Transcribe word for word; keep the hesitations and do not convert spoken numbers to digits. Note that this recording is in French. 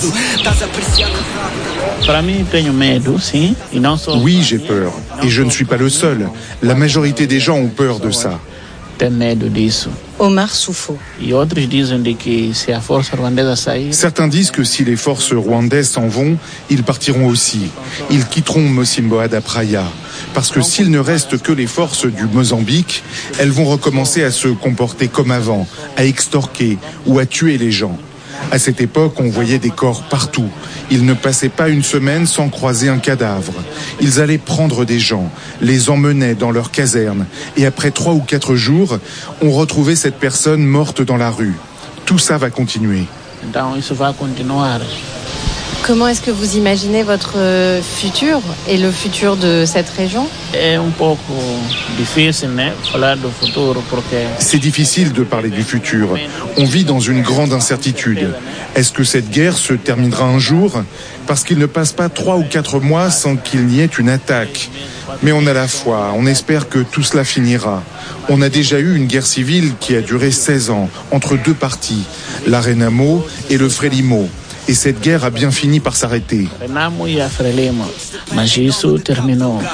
Oui, j'ai peur. Et je ne suis pas le seul. La majorité des gens ont peur de ça. Omar Soufo. Certains disent que si les forces rwandaises s'en vont, ils partiront aussi. Ils quitteront Mocimboa da Praia. Parce que s'il ne reste que les forces du Mozambique, elles vont recommencer à se comporter comme avant, à extorquer ou à tuer les gens. À cette époque, on voyait des corps partout. Ils ne passaient pas une semaine sans croiser un cadavre. Ils allaient prendre des gens, les emmenaient dans leur caserne. Et après trois ou quatre jours, on retrouvait cette personne morte dans la rue. Tout ça va continuer. Comment est-ce que vous imaginez votre futur et le futur de cette région ? C'est difficile de parler du futur. On vit dans une grande incertitude. Est-ce que cette guerre se terminera un jour ? Parce qu'il ne passe pas trois ou quatre mois sans qu'il n'y ait une attaque. Mais on a la foi, on espère que tout cela finira. On a déjà eu une guerre civile qui a duré seize ans, entre deux partis, la Renamo et le Frelimo. Et cette guerre a bien fini par s'arrêter.